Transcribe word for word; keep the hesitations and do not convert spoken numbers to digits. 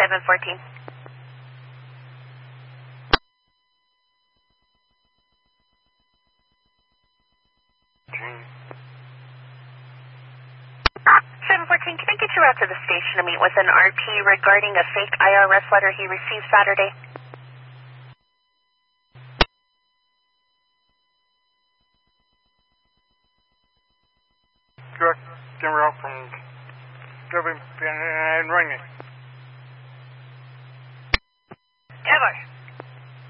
seven fourteen. seven fourteen, can I get you out to the station to meet with an R P regarding a fake I R S letter he received Saturday? Direct route from W and ringing. Ever.